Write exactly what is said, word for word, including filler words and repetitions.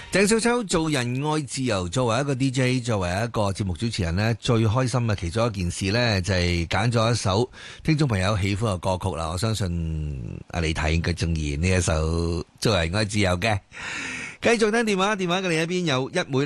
鄭少秋做人愛自由，作為一個 D J， 作為一個節目主持人呢，最開心嘅其中一件事呢，就係揀咗一首聽眾朋友喜歡嘅歌曲啦。我相信阿李太應該中意呢一首做人愛自由嘅。繼續聽電話，電話嘅另一邊有一妹。